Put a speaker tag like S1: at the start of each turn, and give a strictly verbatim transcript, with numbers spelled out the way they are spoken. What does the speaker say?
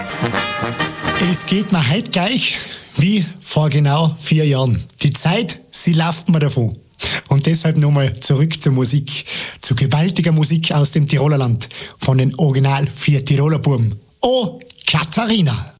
S1: Es geht mir heute gleich wie vor genau vier Jahren. Die Zeit, sie läuft mir davon. Und deshalb nochmal zurück zur Musik, zu gewaltiger Musik aus dem Tiroler Land, von den Original vier Tiroler Buben. Oh, Katharina!